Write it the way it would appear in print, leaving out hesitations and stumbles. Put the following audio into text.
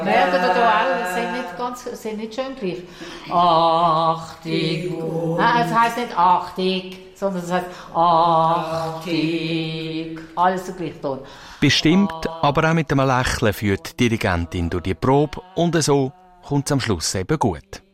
Merkt ihr da auch, es sind nicht schön gleich. Achtung. Nein, es heisst nicht Achtung, sondern es heisst Achtung. Alles der gleiche Ton. Bestimmt, aber auch mit einem Lächeln führt die Dirigentin durch die Probe und so kommt es am Schluss eben gut.